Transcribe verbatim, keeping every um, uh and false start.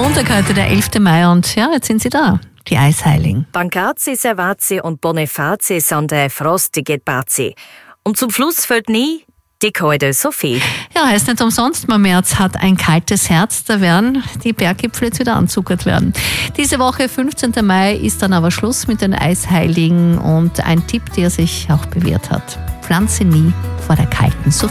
Montag heute, der elfte Mai, und ja, jetzt sind sie da, die Eisheiligen. Bancazi, Servazi und Bonifazi sind der frostige Bazi. Und zum Schluss fällt nie die kalte Sophie. Ja, heißt nicht umsonst, man März hat ein kaltes Herz, da werden die Berggipfel jetzt wieder anzuckert werden. Diese Woche, fünfzehnten Mai, ist dann aber Schluss mit den Eisheiligen, und ein Tipp, der sich auch bewährt hat: Pflanze nie vor der kalten Sophie.